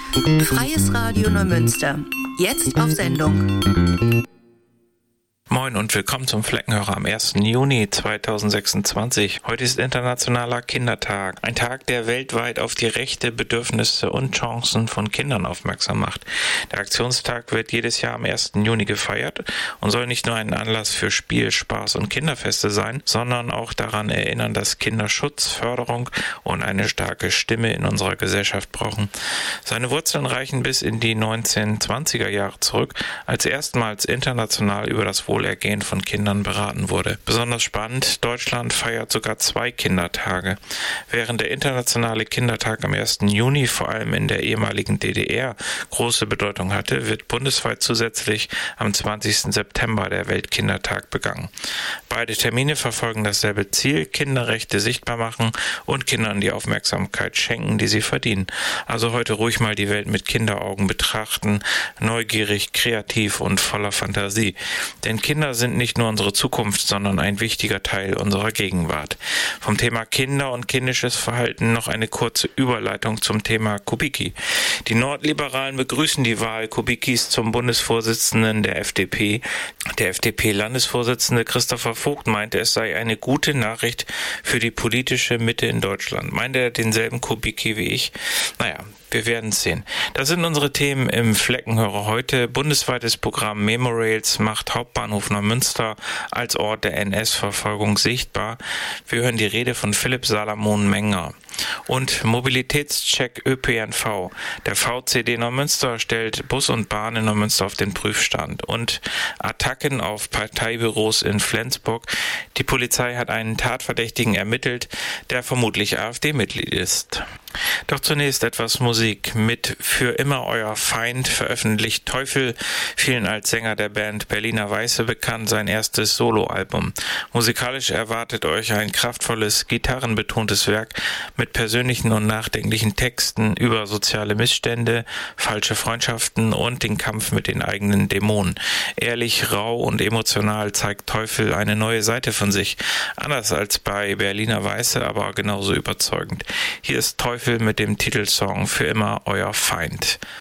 Freies Radio Neumünster. Jetzt auf Sendung. Moin und willkommen zum Fleckenhörer am 1. Juni 2026. Heute ist Internationaler Kindertag. Ein Tag, der weltweit auf die Rechte, Bedürfnisse und Chancen von Kindern aufmerksam macht. Der Aktionstag wird jedes Jahr am 1. Juni gefeiert und soll nicht nur ein Anlass für Spiel, Spaß und Kinderfeste sein, sondern auch daran erinnern, dass Kinder Schutz, Förderung und eine starke Stimme in unserer Gesellschaft brauchen. Seine Wurzeln reichen bis in die 1920er Jahre zurück, als erstmals international über das Wohlergehen von Kindern beraten wurde. Besonders spannend, Deutschland feiert sogar 2 Kindertage. Während der Internationale Kindertag am 1. Juni vor allem in der ehemaligen DDR große Bedeutung hatte, wird bundesweit zusätzlich am 20. September der Weltkindertag begangen. Beide Termine verfolgen dasselbe Ziel: Kinderrechte sichtbar machen und Kindern die Aufmerksamkeit schenken, die sie verdienen. Also heute ruhig mal die Welt mit Kinderaugen betrachten, neugierig, kreativ und voller Fantasie. Denn Kinder sind nicht nur unsere Zukunft, sondern ein wichtiger Teil unserer Gegenwart. Vom Thema Kinder und kindisches Verhalten noch eine kurze Überleitung zum Thema Kubicki. Die Nordliberalen begrüßen die Wahl Kubickis zum Bundesvorsitzenden der FDP. Der FDP-Landesvorsitzende Christopher Vogt meinte, es sei eine gute Nachricht für die politische Mitte in Deutschland. Meint er denselben Kubicki wie ich? Naja, wir werden es sehen. Das sind unsere Themen im Fleckenhörer heute. Bundesweites Programm Memorails macht Hauptbahnhof Neumünster als Ort der NS-Verfolgung sichtbar. Wir hören die Rede von Philipp Salamon Menger. Und Mobilitätscheck ÖPNV. Der VCD Neumünster stellt Bus und Bahn in Neumünster auf den Prüfstand. Und Attacken auf Parteibüros in Flensburg. Die Polizei hat einen Tatverdächtigen ermittelt, der vermutlich AfD-Mitglied ist. Doch zunächst etwas Musik. Mit Für immer euer Feind veröffentlicht Teufel, vielen als Sänger der Band Berliner Weiße bekannt, sein erstes Soloalbum. Musikalisch erwartet euch ein kraftvolles, gitarrenbetontes Werk mit persönlichen und nachdenklichen Texten über soziale Missstände, falsche Freundschaften und den Kampf mit den eigenen Dämonen. Ehrlich, rau und emotional zeigt Teufel eine neue Seite von sich. Anders als bei Berliner Weiße, aber genauso überzeugend. Hier ist Teufel mit dem Titelsong Für immer euer Feind.